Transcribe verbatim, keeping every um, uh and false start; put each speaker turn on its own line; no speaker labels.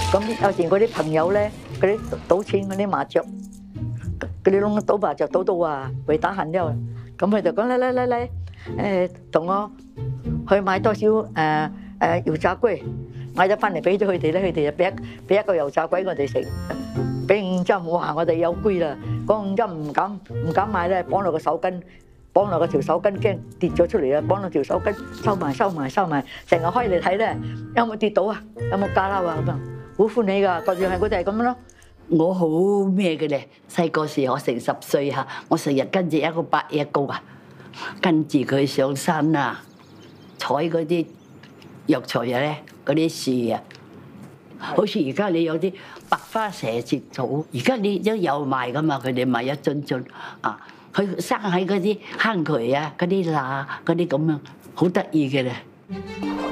咁有時嗰啲朋友咧，嗰啲賭錢嗰啲麻雀，嗰啲窿賭麻雀賭到啊，未打閒之後，咁佢就講嚟嚟嚟嚟，誒同我去買多少誒誒油炸龜，買咗翻嚟俾咗佢哋咧，佢哋就俾一俾一個油炸龜我哋食，俾五針，哇！我哋有龜啦，嗰五針唔敢唔敢買咧，綁落個手巾。綁落個條手巾，驚跌咗出嚟啊！綁落條手巾收埋收埋收埋，成日開嚟睇咧，有冇跌到啊？有冇加撈啊？咁啊，好歡喜噶，個樣係佢哋係咁樣咯。
我好咩嘅咧？細個時我成十歲嚇，我成日跟住一個伯爺哥啊，跟住佢上山啊，採嗰啲藥材啊咧，嗰啲樹啊，好似而家你有啲白花蛇節草，而家你都有賣噶嘛？佢哋賣一樽樽啊。佢生喺嗰啲坑渠啊，嗰啲罅，嗰啲咁樣，好得意嘅咧。